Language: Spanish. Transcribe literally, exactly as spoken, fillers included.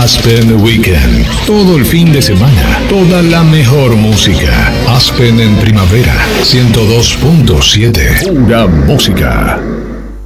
Aspen Weekend. Todo el fin de semana. Toda la mejor música. Aspen en primavera. ciento dos punto siete. Pura música.